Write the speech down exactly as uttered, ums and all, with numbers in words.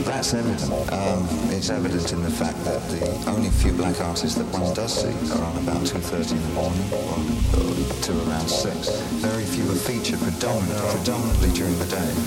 that's evident. Um, it's evident in the fact that the only few black artists that one does see are on about two thirty in the morning or, or to around six. Very few are featured predominantly, predominantly during the day.